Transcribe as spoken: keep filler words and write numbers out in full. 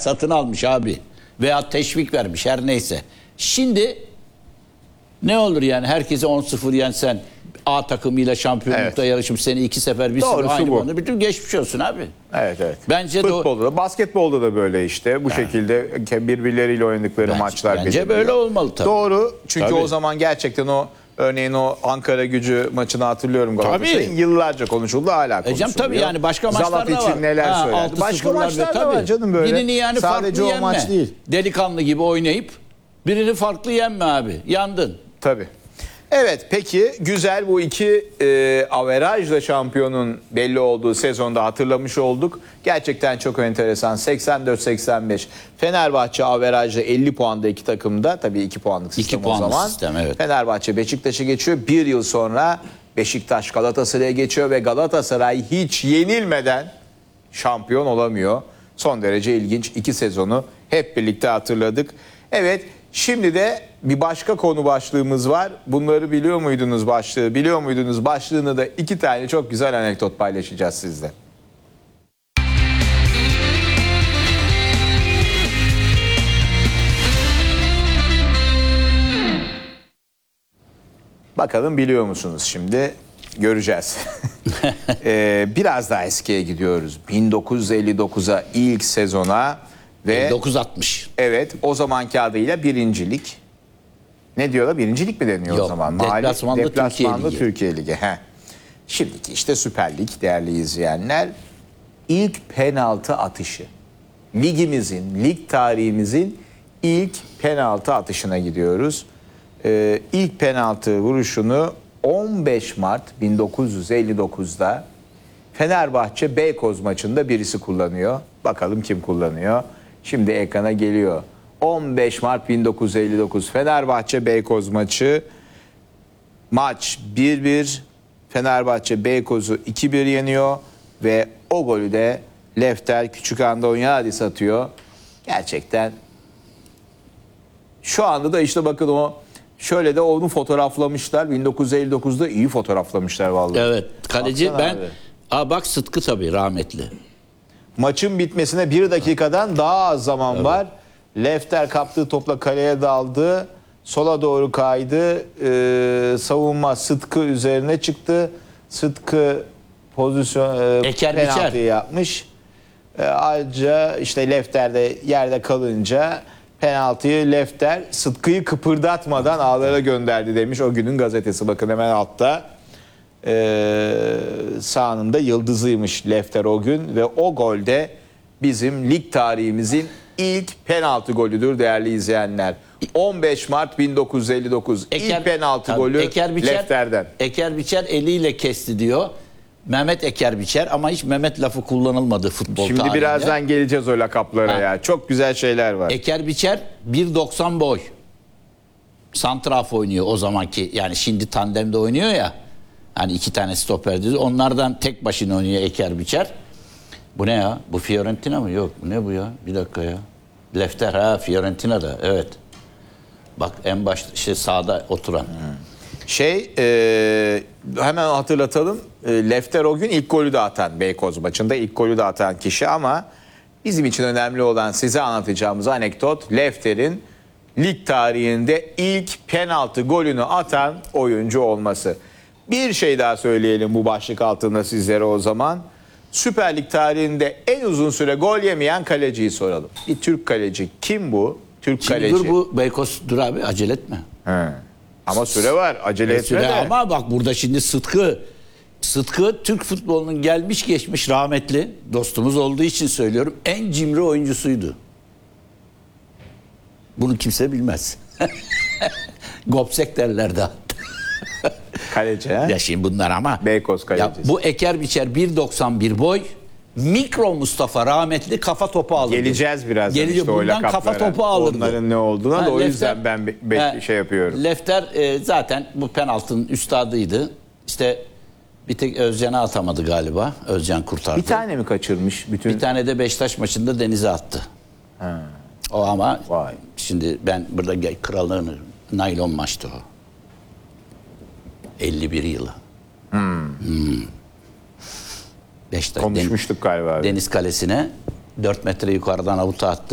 satın almış abi. Veya teşvik vermiş her neyse. Şimdi ne olur yani herkese on sıfır yensen A takımıyla şampiyonlukta evet. yarışıp seni iki sefer bir sürü aynı puanı bütün geçmiş olsun abi. Evet evet. Bence futbolda da basketbolda da böyle işte bu yani. şekilde birbirleriyle oynadıkları bence, maçlar bence belirliyor. Böyle olmalı tabii. Doğru. Çünkü tabii. o zaman gerçekten o örneğin o Ankara Gücü maçını hatırlıyorum Galatasaray'ın yıllarca konuşuldu hala konuşuluyor. Ecem tabii yani başka maçlar Zalat da var. için neler ha, söylendi. Başka maçlar da var canım böyle. Birini yani sadece o yenme. maç değil. Delikanlı gibi oynayıp birini farklı yenme abi. Yandın. Tabii. Evet peki güzel bu iki e, averajla şampiyonun belli olduğu sezonda hatırlamış olduk. Gerçekten çok enteresan. seksen dört seksen beş Fenerbahçe averajla elli puanda iki takımda. Tabii iki puanlık sistem iki o zaman. Sistem, evet. Fenerbahçe Beşiktaş'ı geçiyor. Bir yıl sonra Beşiktaş Galatasaray'a geçiyor ve Galatasaray hiç yenilmeden şampiyon olamıyor. Son derece ilginç iki sezonu hep birlikte hatırladık. Evet. Şimdi de bir başka konu başlığımız var. Bunları biliyor muydunuz başlığı? Biliyor muydunuz başlığını da iki tane çok güzel anekdot paylaşacağız sizle. Bakalım biliyor musunuz şimdi? Göreceğiz. ee, biraz daha eskiye gidiyoruz. bin dokuz yüz elli dokuza ilk sezona. Ve dokuz altmış. Evet o zamanki adıyla birincilik. Ne diyorlar? Birincilik mi deniyor Yok, o zaman? Deplasmanlı, deplasmanlı Türkiye Ligi. Türkiye Ligi. Heh. Şimdiki işte Süper Lig değerli izleyenler. İlk penaltı atışı. Ligimizin, lig tarihimizin ilk penaltı atışına gidiyoruz. Ee, ilk penaltı vuruşunu on beş Mart bin dokuz yüz elli dokuzda Fenerbahçe Beykoz maçında birisi kullanıyor. Bakalım kim kullanıyor? Şimdi ekrana geliyor. on beş Mart bin dokuz yüz elli dokuz Fenerbahçe Beykoz maçı. Maç bir bir. Fenerbahçe Beykoz'u iki bir yeniyor ve o golü de Lefter Küçükhan'da Onyadis atıyor. Gerçekten şu anda da işte bakın o şöyle de onu fotoğraflamışlar. bin dokuz yüz elli dokuzda iyi fotoğraflamışlar vallahi. Evet. Kaleci Baksana ben abi. Aa bak Sıtkı tabii rahmetli. Maçın bitmesine bir dakikadan daha az zaman evet. var. Lefter kaptığı topla kaleye daldı. Sola doğru kaydı. Ee, savunma Sıtkı üzerine çıktı. Sıtkı pozisyon e, penaltıyı yapmış. E, ayrıca işte Lefter de yerde kalınca penaltıyı Lefter Sıtkı'yı kıpırdatmadan ağlara gönderdi demiş o günün gazetesi. Bakın hemen altta. Ee, sahanında yıldızıymış Lefter o gün ve o golde bizim lig tarihimizin ilk penaltı golüdür değerli izleyenler. on beş Mart bin dokuz yüz elli dokuz Eker, ilk penaltı tabii, golü Eker Biçer, Lefter'den. Eker Biçer eliyle kesti diyor. Mehmet Eker Biçer ama hiç Mehmet lafı kullanılmadı futbol Şimdi tarihinde. Birazdan geleceğiz o lakaplara ha. ya. Çok güzel şeyler var. Eker Biçer bir doksan boy. Santraf oynuyor o zamanki yani şimdi tandemde oynuyor ya. Hani iki tane stoper diyor. Onlardan tek başına oynuyor Eker Biçer. Bu ne ya? Bu Fiorentina mı? Yok. Bu ne bu ya? Bir dakika ya. Lefter ha Fiorentina'da. Evet. Bak en başta işte sağda oturan. Hmm. Şey e, hemen hatırlatalım. E, Lefter o gün ilk golü de atan Beykoz maçında ilk golü de atan kişi ama bizim için önemli olan size anlatacağımız anekdot Lefter'in lig tarihinde ilk penaltı golünü atan oyuncu olması. Bir şey daha söyleyelim bu başlık altında sizlere o zaman. Süper Lig tarihinde en uzun süre gol yemeyen kaleciyi soralım. Bir Türk kaleci. Kim bu? Türk Şimdi kaleci. dur bu Beykoz dur abi acele etme. He. Ama süre var. Acele etme süre de. Ama bak burada şimdi Sıtkı Sıtkı Türk futbolunun gelmiş geçmiş rahmetli dostumuz olduğu için söylüyorum. En cimri oyuncusuydu. Bunu kimse bilmez. Gopsek derlerdi. Kaleci ha? Ya şimdi bunlar ama. Beykoz kalecisi. Ya bu Eker Biçer bir doksan bir boy. Mikro Mustafa rahmetli kafa topu alırdı. Geleceğiz birazdan Geliyor, işte o lakaplara. kafa topu alırdı. Onların ne olduğuna ha, da o Lefter, yüzden ben be, be, he, şey yapıyorum. Lefter e, zaten bu penaltının üstadıydı. İşte bir tek Özcan'a atamadı galiba. Özcan kurtardı. Bir tane mi kaçırmış? Bütün... Bir tane de Beşiktaş maçında denize attı. Ha. O ama Vay. şimdi ben burada kralını naylon maçtı o. elli bir yılı. Hmm. Hmm. Beşiktaş Konuşmuştuk Den- galiba. Abi. Deniz Kalesi'ne dört metre yukarıdan avuta attı.